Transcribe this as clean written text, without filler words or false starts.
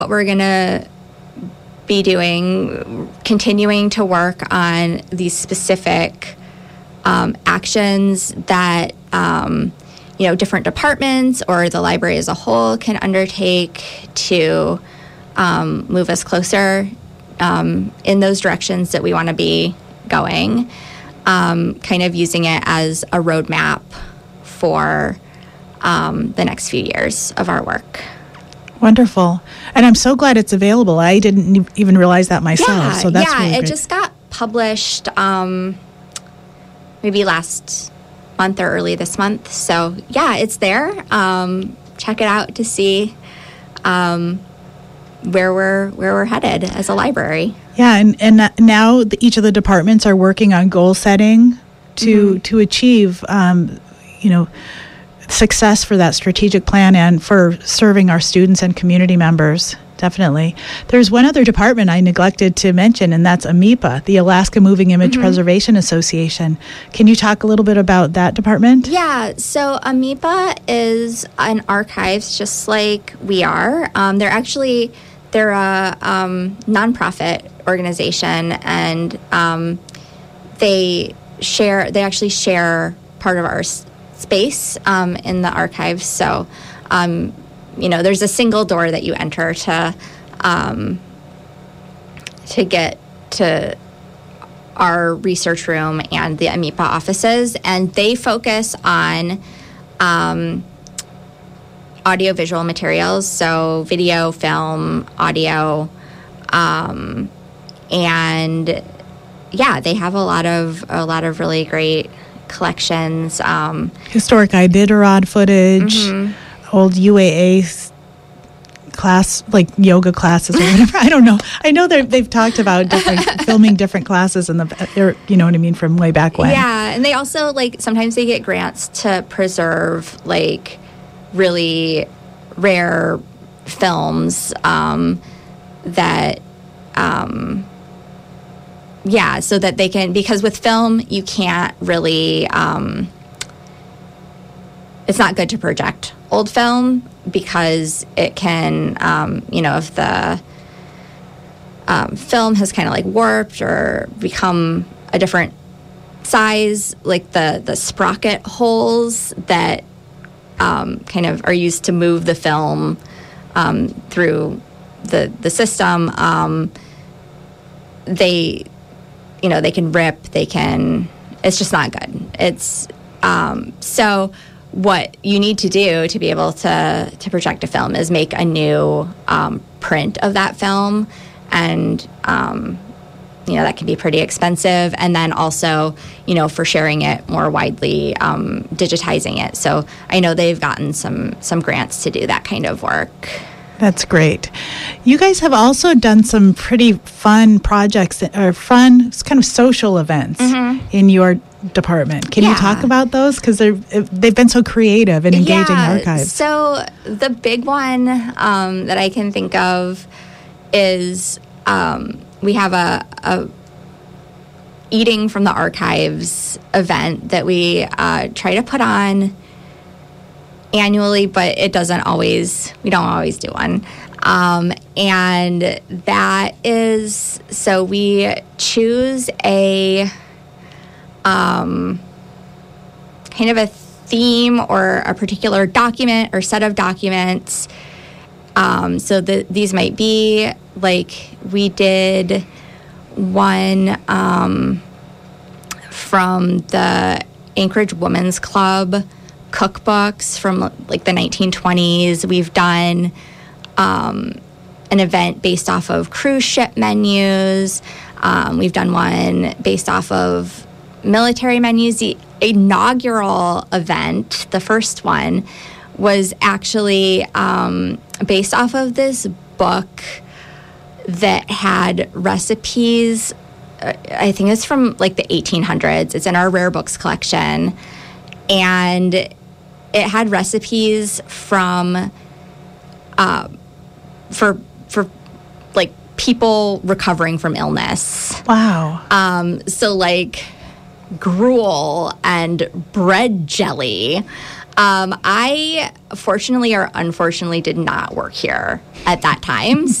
what we're going to be doing, continuing to work on these specific actions that different departments or the library as a whole can undertake to move us closer in those directions that we want to be going, kind of using it as a roadmap for the next few years of our work. Wonderful. And I'm so glad it's available. I didn't even realize that myself. So that's really great. It just got published maybe last month or early this month. So yeah, it's there. Check it out to see where we're headed as a library. Yeah, and now each of the departments are working on goal setting to achieve success for that strategic plan and for serving our students and community members. Definitely. There's one other department I neglected to mention, and that's AMIPA, the Alaska Moving Image Preservation Association. Can you talk a little bit about that department? Yeah, so AMIPA is an archives just like we are. They're a nonprofit organization, and they actually share part of our space in the archives. So, there's a single door that you enter to get to our research room and the AMIPA offices, and they focus on audiovisual materials, so video, film, audio, and they have a lot of really great collections. Historic Iditarod footage, old UAA class, like yoga classes or whatever. I don't know. I know they've talked about filming different classes in you know what I mean, from way back when. Yeah, and they also sometimes they get grants to preserve really rare films so that they can, because with film you can't really it's not good to project old film because it can if the film has kind of warped or become a different size, the sprocket holes that kind of are used to move the film through the system, they can rip, it's just not good. It's so what you need to do to be able to project a film is make a new print of that film, and that can be pretty expensive. And then also, for sharing it more widely, digitizing it. So I know they've gotten some grants to do that kind of work. That's great. You guys have also done some pretty fun projects or fun kind of social events in your department. Can you talk about those? Because they've been so creative and engaging archives. So the big one that I can think of is we have a Eating from the Archives event that we try to put on annually, but we don't always do one. And that is, so we choose a kind of a theme or a particular document or set of documents. So these might be we did one from the Anchorage Women's Club cookbooks from the 1920s. We've done an event based off of cruise ship menus. We've done one based off of military menus. The inaugural event, the first one, was actually based off of this book that had recipes. I think it's from the 1800s. It's in our rare books collection, and it had recipes from for people recovering from illness. Wow. So gruel and bread jelly, I fortunately or unfortunately did not work here at that time.